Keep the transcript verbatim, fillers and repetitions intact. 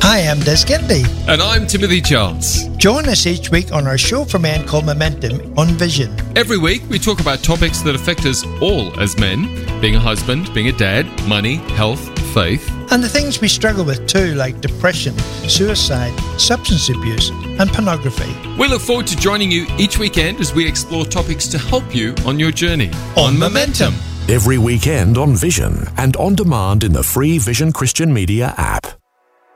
I am Des Kennedy. And I'm Timothy Charles. Join us each week on our show for men called Momentum on Vision. Every week we talk about topics that affect us all as men, being a husband, being a dad, money, health, faith. And the things we struggle with too, like depression, suicide, substance abuse and pornography. We look forward to joining you each weekend as we explore topics to help you on your journey. On, on Momentum. Every weekend on Vision and on demand in the free Vision Christian Media app.